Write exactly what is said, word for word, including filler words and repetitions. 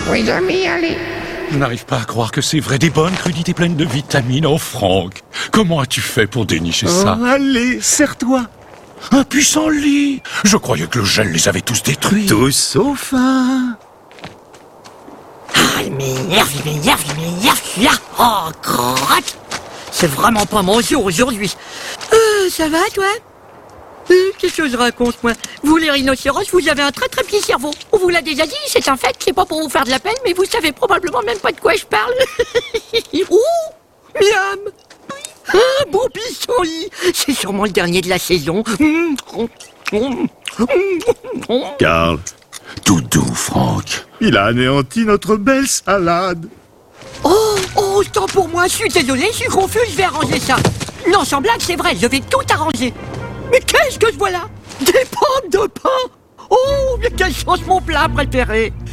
Oui, ami, allez. Je n'arrive pas à croire que c'est vrai, des bonnes crudités pleines de vitamines. Oh, Franck, comment as-tu fait pour dénicher ça? Oh, allez, serre-toi. Un puissant lit. Je croyais que le gel les avait tous détruits. Tous sauf un. Ah, il m'énerve, il m'énerve, il m'énerve, celui-là. Oh, crotte. C'est vraiment pas mon jour aujourd'hui. Euh, ça va, toi? euh, Qu'est-ce que je raconte, moi? Vous, les rhinocéros, vous avez un très très petit cerveau. On vous l'a déjà dit, c'est un fait, c'est pas pour vous faire de la peine, mais vous savez probablement même pas de quoi je parle. Ouh, miam. Un beau pissenlit. C'est sûrement le dernier de la saison. Karl, Tout doux, Franck. il a anéanti notre belle salade. Oh, oh, tant pour moi, je suis désolé, je suis confus, je vais arranger ça. Non, sans blague, c'est vrai, je vais tout arranger. Mais qu'est-ce que je vois là? Des pommes de pain. Oh, mais quelle chance, mon plat préféré.